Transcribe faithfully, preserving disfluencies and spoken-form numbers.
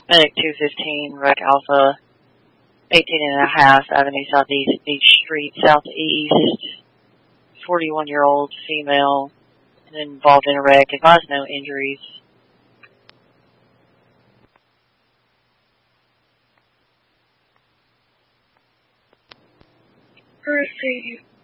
Medic two fifteen, Wreck Alpha, eighteen and a half, Avenue Southeast, Beach Street, Southeast, forty-one-year-old female, involved in a wreck. Advise no injuries. Receive.